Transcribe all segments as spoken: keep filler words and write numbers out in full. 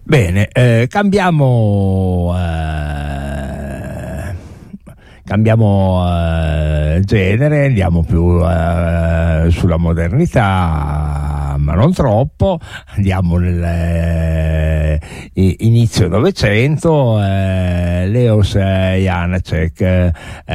Bene, eh, cambiamo eh, cambiamo eh, genere, andiamo più eh, sulla modernità, ma non troppo. Andiamo nel eh, inizio Novecento. eh, Leos Janáček, eh,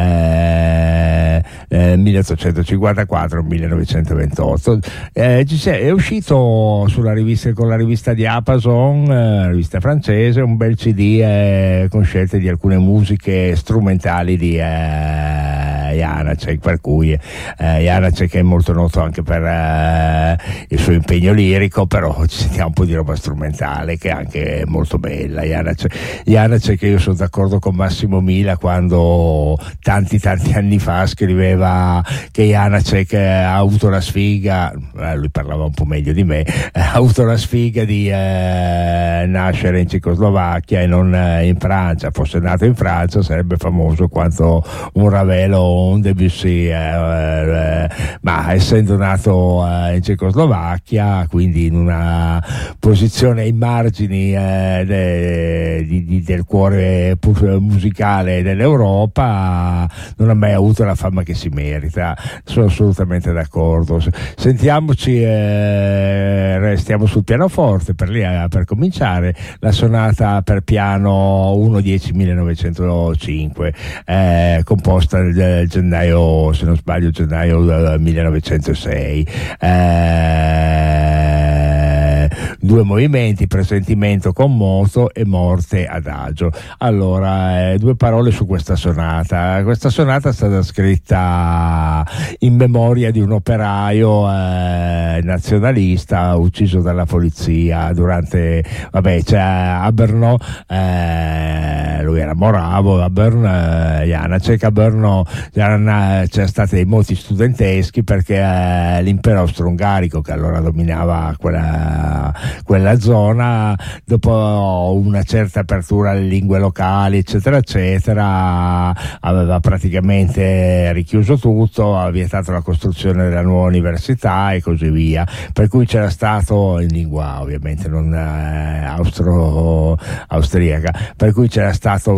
eh, milleottocentocinquantaquattro millenovecentoventotto, eh, è uscito sulla rivista, con la rivista Diapason, eh, rivista francese, un bel C D eh, con scelte di alcune musiche strumentali di eh, Janáček, per cui eh, Janáček è molto noto anche per eh, il suo impegno lirico, però ci sentiamo un po' di roba strumentale che è anche molto bella. Janáček, Janáček, io sono d'accordo con Massimo Mila quando tanti tanti anni fa scriveva che Janáček ha avuto la sfiga, eh, lui parlava un po' meglio di me, ha avuto la sfiga di eh, nascere in Cecoslovacchia e non eh, in Francia. Fosse nato in Francia sarebbe famoso quanto un Ravel o un Debussy, eh, eh, ma essendo nato eh, in Cecoslovacchia, quindi in una posizione ai margini eh, de, di, di, del cuore musicale dell'Europa, non ha mai avuto la fama che si merita. Sono assolutamente d'accordo. Sentiamoci, eh, restiamo sul pianoforte per, lì, eh, per cominciare la sonata per piano uno dieci millenovecentocinque, eh, composta nel gennaio, se non sbaglio, gennaio del millenovecentosei. Eh, due movimenti: presentimento con moto e morte adagio. Allora, eh, due parole su questa sonata. Questa sonata è stata scritta in memoria di un operaio eh, nazionalista ucciso dalla polizia durante, vabbè, cioè, a Brno, eh, lui era moravo, a Brno, eh, Janáček, a Brno c'erano stati dei moti studenteschi perché eh, l'impero austro-ungarico, che allora dominava quella, quella zona, dopo una certa apertura alle lingue locali eccetera eccetera, aveva praticamente richiuso tutto, ha vietato la costruzione della nuova università e così via, per cui c'era stato, in lingua ovviamente non eh, austro austriaca, per cui c'era stato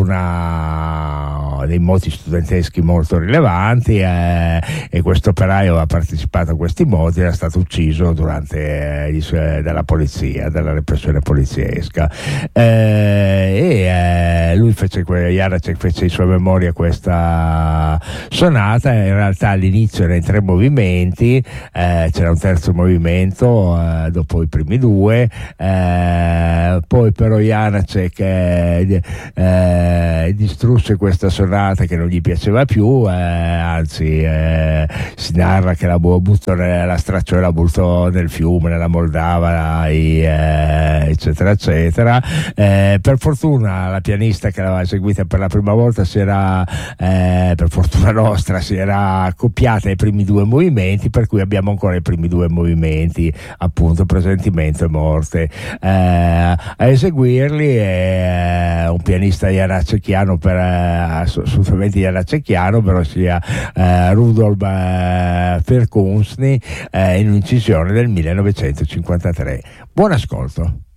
una dei moti studenteschi molto rilevanti, eh, e questo operaio ha partecipato a questi moti, era stato ucciso durante eh, dalla polizia, dalla repressione poliziesca, eh, e eh, lui fece, Janáček fece in sua memoria questa sonata. In realtà all'inizio era in tre movimenti, eh, c'era un terzo movimento eh, dopo i primi due, eh, poi però Janáček eh, eh, distrusse questa sonata che non gli piaceva più, eh, anzi eh, si narra che la buttò, la stracciò e la buttò nel fiume, nella Moldava, e, eh, eccetera eccetera. Eh, per fortuna la pianista che l'aveva eseguita per la prima volta si era, eh, per fortuna nostra, si era accoppiata ai primi due movimenti, per cui abbiamo ancora i primi due movimenti, appunto presentimento e morte. Eh, a eseguirli è un pianista janáčekiano, per eh, assolutamente janáčekiano, però sia eh, Rudolf eh, Firkunsny, eh, in un'incisione del millenovecentocinquantatré. Buon ascolto.